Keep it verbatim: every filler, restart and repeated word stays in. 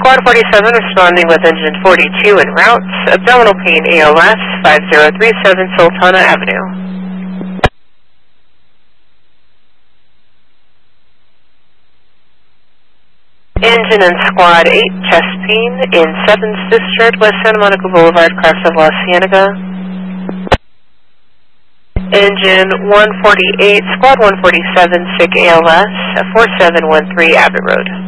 Squad forty-seven responding with engine forty-two en route, abdominal pain A L S, five zero three seven Sultana Avenue. Engine and Squad eight, chest pain in seventh District, West Santa Monica Boulevard, Crest of La Cienega. Engine one forty-eight, Squad one forty-seven, sick A L S, four seven one three Abbott Road.